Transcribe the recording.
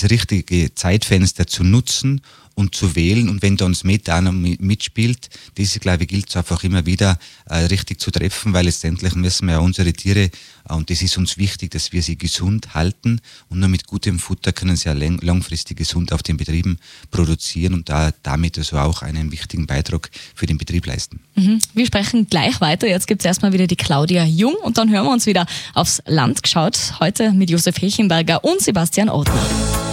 das richtige Zeitfenster zu nutzen und zu wählen. Und wenn da uns Methan mitspielt, diese, glaube ich, gilt es einfach immer wieder richtig zu treffen, weil letztendlich müssen wir ja unsere Tiere, und das ist uns wichtig, dass wir sie gesund halten, und nur mit gutem Futter können sie ja langfristig gesund auf den Betrieben produzieren und damit also auch einen wichtigen Beitrag für den Betrieb leisten. Wir sprechen gleich weiter. Jetzt gibt es erstmal wieder die Claudia Jung und dann hören wir uns wieder aufs Land geschaut. Heute mit Josef Hechenberger und Sebastian Ortner.